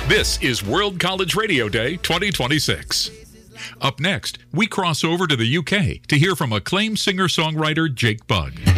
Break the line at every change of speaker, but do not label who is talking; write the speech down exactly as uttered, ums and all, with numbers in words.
This is World College Radio Day twenty twenty-six. Up next, we cross over to the U K to hear from acclaimed singer-songwriter Jake Bugg.